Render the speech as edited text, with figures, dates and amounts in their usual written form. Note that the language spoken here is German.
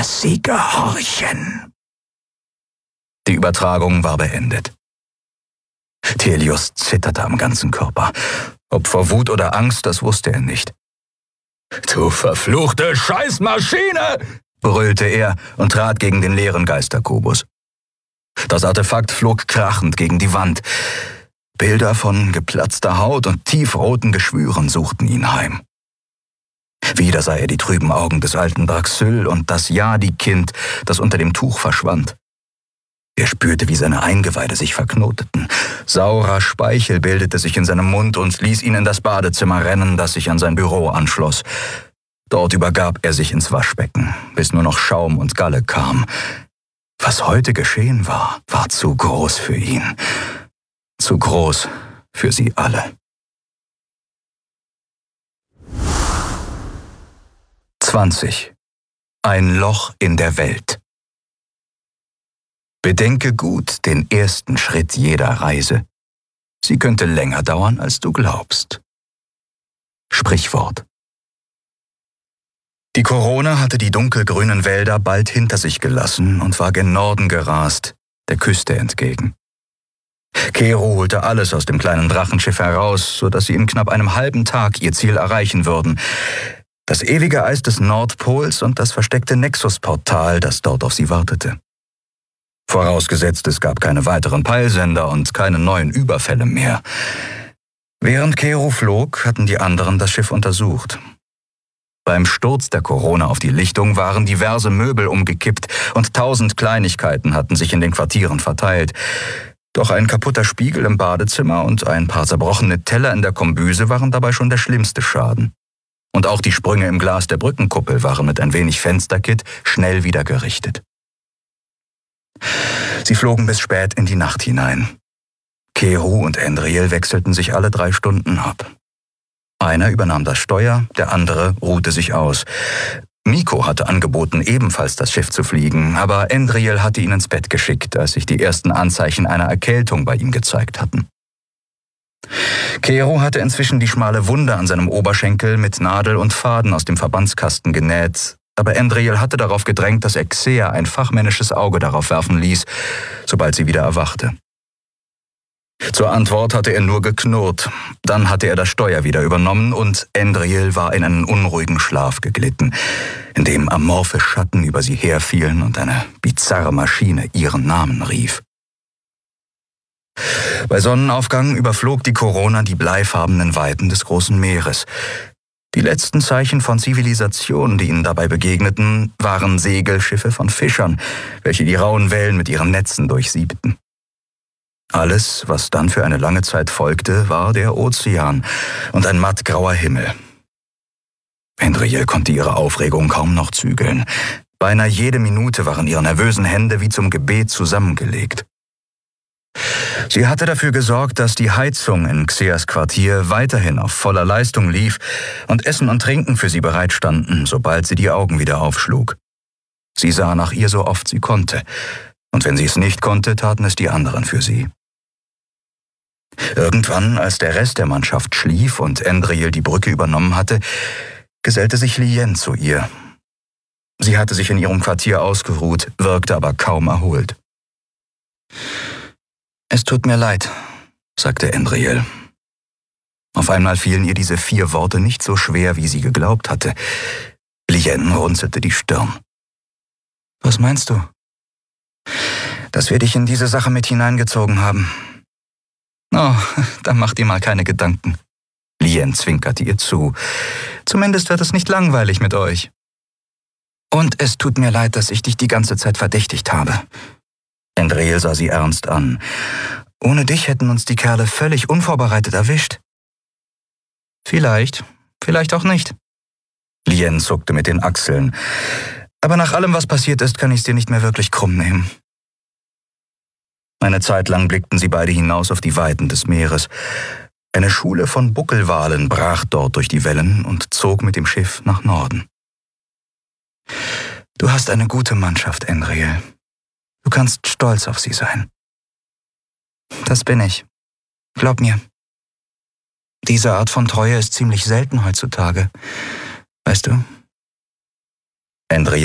dass sie gehorchen. Die Übertragung war beendet. Thelius zitterte am ganzen Körper. Ob vor Wut oder Angst, das wusste er nicht. »Du verfluchte Scheißmaschine!« brüllte er und trat gegen den leeren Geisterkubus. Das Artefakt flog krachend gegen die Wand. Bilder von geplatzter Haut und tiefroten Geschwüren suchten ihn heim. Wieder sah er die trüben Augen des alten Braxyl und das Jadi-Kind, das unter dem Tuch verschwand. Er spürte, wie seine Eingeweide sich verknoteten. Saurer Speichel bildete sich in seinem Mund und ließ ihn in das Badezimmer rennen, das sich an sein Büro anschloss. Dort übergab er sich ins Waschbecken, bis nur noch Schaum und Galle kam. Was heute geschehen war, war zu groß für ihn. Zu groß für sie alle. 20. Ein Loch in der Welt. Bedenke gut den ersten Schritt jeder Reise. Sie könnte länger dauern, als du glaubst. Sprichwort. Die Corona hatte die dunkelgrünen Wälder bald hinter sich gelassen und war gen Norden gerast, der Küste entgegen. Kero holte alles aus dem kleinen Drachenschiff heraus, sodass sie in knapp einem halben Tag ihr Ziel erreichen würden. Das ewige Eis des Nordpols und das versteckte Nexus-Portal, das dort auf sie wartete. Vorausgesetzt, es gab keine weiteren Peilsender und keine neuen Überfälle mehr. Während Kero flog, hatten die anderen das Schiff untersucht. Beim Sturz der Corona auf die Lichtung waren diverse Möbel umgekippt und 1000 Kleinigkeiten hatten sich in den Quartieren verteilt. Doch ein kaputter Spiegel im Badezimmer und ein paar zerbrochene Teller in der Kombüse waren dabei schon der schlimmste Schaden. Und auch die Sprünge im Glas der Brückenkuppel waren mit ein wenig Fensterkit schnell wieder gerichtet. Sie flogen bis spät in die Nacht hinein. Kero und Endriel wechselten sich alle 3 Stunden ab. Einer übernahm das Steuer, der andere ruhte sich aus. Miko hatte angeboten, ebenfalls das Schiff zu fliegen, aber Endriel hatte ihn ins Bett geschickt, als sich die ersten Anzeichen einer Erkältung bei ihm gezeigt hatten. Kero hatte inzwischen die schmale Wunde an seinem Oberschenkel mit Nadel und Faden aus dem Verbandskasten genäht, aber Endriel hatte darauf gedrängt, dass Exea ein fachmännisches Auge darauf werfen ließ, sobald sie wieder erwachte. Zur Antwort hatte er nur geknurrt, dann hatte er das Steuer wieder übernommen und Endriel war in einen unruhigen Schlaf geglitten, in dem amorphe Schatten über sie herfielen und eine bizarre Maschine ihren Namen rief. Bei Sonnenaufgang überflog die Corona die bleifarbenen Weiten des großen Meeres. Die letzten Zeichen von Zivilisation, die ihnen dabei begegneten, waren Segelschiffe von Fischern, welche die rauen Wellen mit ihren Netzen durchsiebten. Alles, was dann für eine lange Zeit folgte, war der Ozean und ein mattgrauer Himmel. Endriel konnte ihre Aufregung kaum noch zügeln. Beinahe jede Minute waren ihre nervösen Hände wie zum Gebet zusammengelegt. Sie hatte dafür gesorgt, dass die Heizung in Xeas Quartier weiterhin auf voller Leistung lief und Essen und Trinken für sie bereitstanden, sobald sie die Augen wieder aufschlug. Sie sah nach ihr so oft sie konnte, und wenn sie es nicht konnte, taten es die anderen für sie. Irgendwann, als der Rest der Mannschaft schlief und Endriel die Brücke übernommen hatte, gesellte sich Lien zu ihr. Sie hatte sich in ihrem Quartier ausgeruht, wirkte aber kaum erholt. »Es tut mir leid«, sagte Endriel. Auf einmal fielen ihr diese 4 Worte nicht so schwer, wie sie geglaubt hatte. Lien runzelte die Stirn. »Was meinst du?« »Dass wir dich in diese Sache mit hineingezogen haben.« »Oh, dann mach dir mal keine Gedanken.« Lien zwinkerte ihr zu. »Zumindest wird es nicht langweilig mit euch.« »Und es tut mir leid, dass ich dich die ganze Zeit verdächtigt habe.« Endriel sah sie ernst an. »Ohne dich hätten uns die Kerle völlig unvorbereitet erwischt.« »Vielleicht, vielleicht auch nicht.« Lien zuckte mit den Achseln. »Aber nach allem, was passiert ist, kann ich es dir nicht mehr wirklich krumm nehmen.« Eine Zeit lang blickten sie beide hinaus auf die Weiten des Meeres. Eine Schule von Buckelwalen brach dort durch die Wellen und zog mit dem Schiff nach Norden. »Du hast eine gute Mannschaft, Endriel. Du kannst stolz auf sie sein.« »Das bin ich. Glaub mir. Diese Art von Treue ist ziemlich selten heutzutage. Weißt du?« Endriel